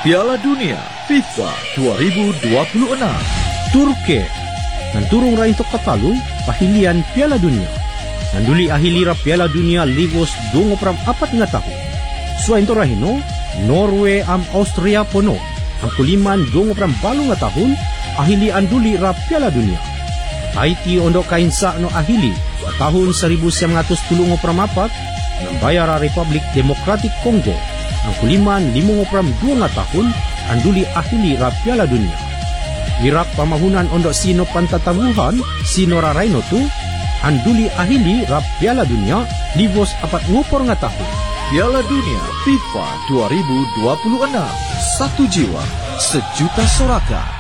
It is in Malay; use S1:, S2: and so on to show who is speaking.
S1: Piala Dunia FIFA 2026.
S2: Turki nanturong ra into Katalu pahilian Piala Dunia. Nanduli ahili ra Piala Dunia Livos 24 nga taon. Suwain to rahino, Norway am Austria pono. Ang kuliman 28 nga tahun ahili anduli ra Piala Dunia. Haiti ondo kainsa no ahili sa tahun 1934 ng Bayara Republic Democratic Congo. Ang kuliman 52 nga tahun anduli ahili ra Piala Dunia. Irak pamahunan ondo sino pantatabuhan sino ra Rhino tu anduli ahili ra Piala Dunia Livos 40 nga tahun.
S1: Piala Dunia FIFA 2026. Satu jiwa, sejuta sorakan.